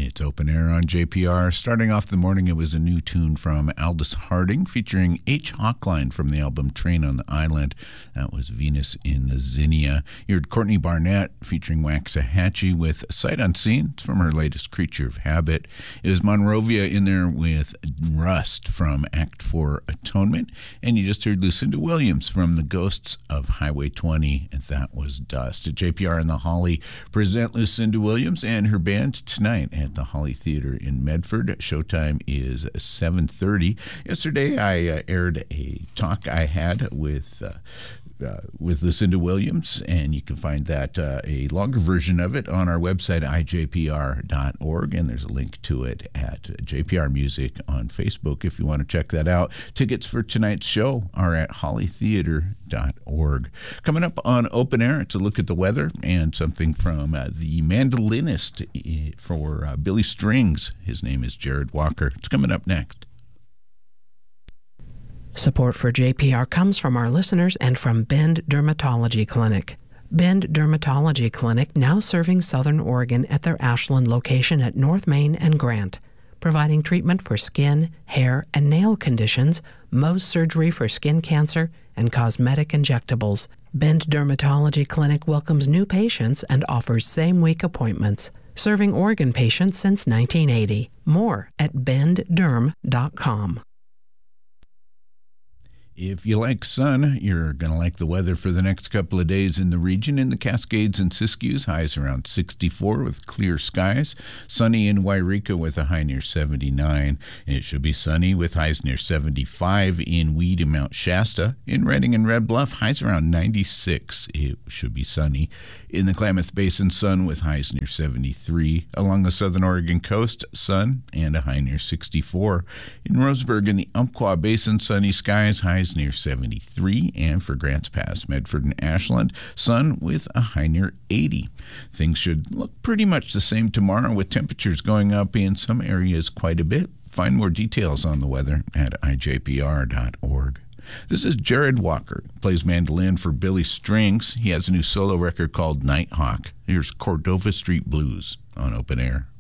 It's Open Air on JPR. Starting off the morning, it was a new tune from Aldous Harding featuring H. Hochline from the album Train on the Island. That was Venus in the Zinnia. You heard Courtney Barnett featuring Waxahachie with Sight Unseen. It's from her latest Creature of Habit. It was Monrovia in there with Rust from Act 4 Atonement. And you just heard Lucinda Williams from The Ghosts of Highway 20, and that was Dust. At JPR and the Holly present Lucinda Williams and her band tonight at the Holly Theater in Medford. Showtime is 7:30. Yesterday, I aired a talk I had with Lucinda Williams, and you can find that a longer version of it on our website, ijpr.org, and there's a link to it at JPR Music on Facebook if you want to check that out. Tickets for tonight's show are at hollytheater.org. Coming up on Open Air, it's a look at the weather and something from the mandolinist for Billy Strings. His name is Jared Walker. It's coming up next. Support for JPR comes from our listeners and from Bend Dermatology Clinic. Bend Dermatology Clinic now serving Southern Oregon at their Ashland location at North Main and Grant, providing treatment for skin, hair, and nail conditions, Mohs surgery for skin cancer, and cosmetic injectables. Bend Dermatology Clinic welcomes new patients and offers same-week appointments, serving Oregon patients since 1980. More at bendderm.com. If you like sun, you're going to like the weather for the next couple of days in the region. In the Cascades and Siskiyous, highs around 64 with clear skies. Sunny in Wairika with a high near 79. And it should be sunny with highs near 75 in Weed and Mount Shasta. In Redding and Red Bluff, highs around 96. It should be sunny. In the Klamath Basin, sun with highs near 73. Along the southern Oregon coast, sun and a high near 64. In Roseburg in the Umpqua Basin, sunny skies, highs near 73. And for Grants Pass, Medford, and Ashland, sun with a high near 80. Things should look pretty much the same tomorrow, with temperatures going up in some areas quite a bit. Find more details on the weather at ijpr.org. This is Jared Walker, plays mandolin for Billy Strings. He has a new solo record called Nighthawk. Here's Cordova Street Blues on Open Air.